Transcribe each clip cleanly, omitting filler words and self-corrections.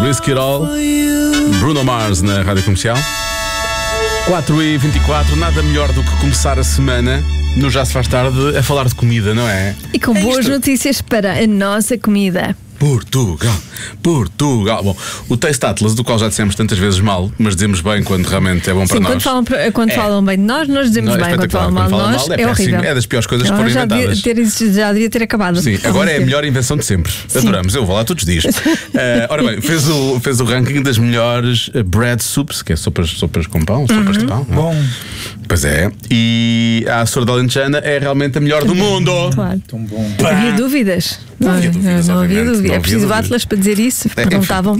Risk It All, Bruno Mars na Rádio Comercial. 4h24, nada melhor do que começar a semana no Já Se Faz Tarde a falar de comida, não é? E com boas notícias para a nossa comida. Portugal, Portugal. Bom, o Taste Atlas, do qual já dissemos tantas vezes mal, mas dizemos bem quando realmente é bom para nós. Quando falam bem de nós dizemos bem. Quando falam mal de nós, é horrível. É das piores coisas que foram inventadas. Já devia ter acabado. Sim, agora é a melhor invenção de sempre. Adoramos, eu vou lá todos os dias. Ora bem, fez o ranking das melhores bread soups, que é sopas com pão, sopas de pão. Bom. Pois é. E a Açor da Alentejana é realmente a melhor do mundo. Claro. Tão bom. Havia dúvidas. Não havia dúvidas. É preciso o Atlas para dizer isso. Perguntavam.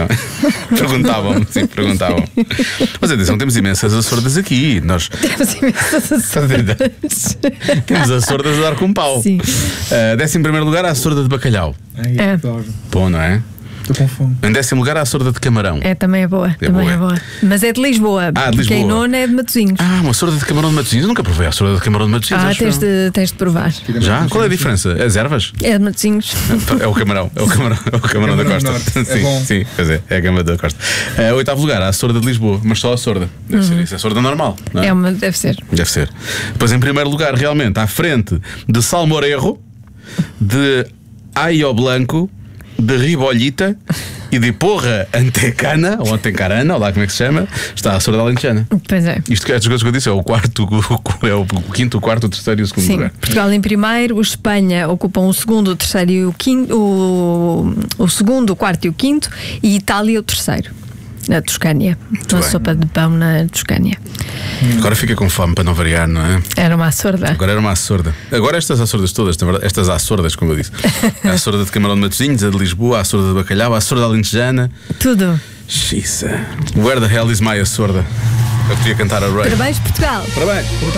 Perguntavam. Mas atenção, temos imensas açordas aqui. Nós Temos imensas açordas. temos açordas a dar com pau. Sim. 11º lugar, a açorda de bacalhau. Ai, adoro. Bom, não é? Estou com fome. Em 10º lugar, a açorda de camarão. Também é boa. É também boa. é boa. Mas é de Lisboa. De porque Lisboa. em nona é de Matosinhos. Uma açorda de camarão de Matosinhos. Eu nunca provei a açorda de camarão de Matosinhos. Tens de provar. Já? Qual é a diferença? As ervas? É de Matosinhos. É o camarão. É o camarão da Costa. Norte. É Sim, bom. sim, pois é a gama da Costa. 8º lugar, a açorda de Lisboa. Mas só a açorda. Deve ser isso. A açorda normal, não é? Deve ser. Deve ser. Depois, em primeiro lugar, realmente, à frente de salmorejo, de aio blanco, de ribolita e de porra antecana, ou antecarana, ou lá como é que se chama, está a açorda da Alentejana. Pois é. Isto, estas coisas que eu disse, é o quarto, o quinto, o quarto, o terceiro e o segundo Sim, lugar. Portugal em primeiro, o Espanha ocupam o segundo, o terceiro e o quinto, o segundo, o quarto e o quinto, e Itália o terceiro, na Toscânia. Uma bem. sopa de pão na Toscânia. Agora fica com fome para não variar, não é? Era uma açorda. Agora era uma açorda. Agora estas açordas todas, na verdade, estas açordas, como eu disse. A açorda de camarão de Matosinhos, a de Lisboa, a açorda de bacalhau, a açorda alentejana. Tudo. Xisa. Where the hell is my açorda? Eu podia cantar a Ray. Parabéns, Portugal. Parabéns.